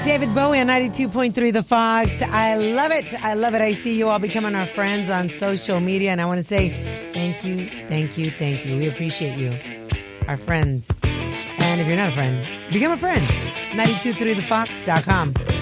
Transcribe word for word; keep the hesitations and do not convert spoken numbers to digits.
David Bowie on ninety-two point three The Fox. I love it. I love it. I see you all becoming our friends on social media, and I want to say thank you, thank you, thank you. We appreciate you, our friends. And if you're not a friend, become a friend. nine two three the fox dot com.